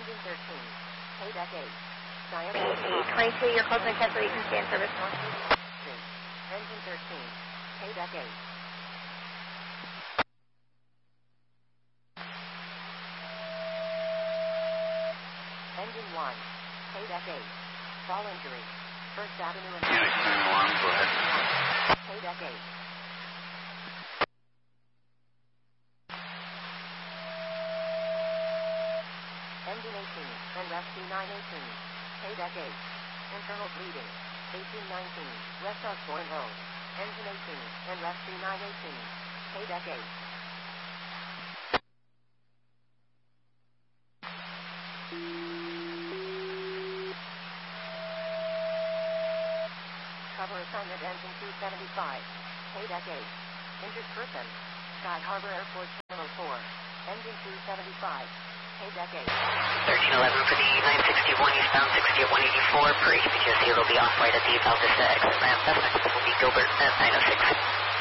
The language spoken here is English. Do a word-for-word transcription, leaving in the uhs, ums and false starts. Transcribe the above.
Engine thirteen. Payback eight. Diameter twenty-two, you're close and test so you can stay in service. Engine thirteen. Payback eight. Engine one. Payback eight. Fall injury. First Avenue and... Phoenix nine one, go ahead. Payback eight. Engine eighteen, and rescue nine eighteen. Payback eight. Internal bleeding. eighteen nineteen, West Osborne Road. Engine eighteen, and rescue nine eighteen. Payback eight. Cover assignment engine two seventy-five. Payback eight. Injured person. Sky Harbor Airport Terminal four. Engine two seventy-five. Payback eight. thirteen eleven for the nine sixty-one eastbound sixty at one eighty-four. Per E C T S, it'll be off right at the Val Vista exit ramp. That's next will be Gilbert at nine oh six.